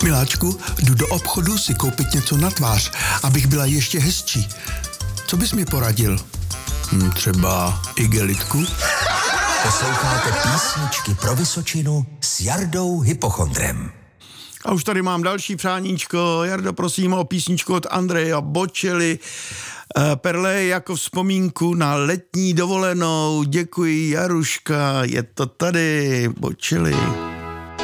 Miláčku, jdu do obchodu si koupit něco na tvář, abych byla ještě hezčí. Co bys mi poradil? Třeba igelitku? Posloucháte Písničky pro Vysočinu s Jardou Hypochondrem. A už tady mám další přáníčko. Jardo, prosím o písničku od Andreja Bocelli. Perle jako vzpomínku na letní dovolenou. Děkuji, Jaruška, je to tady, Bocelli.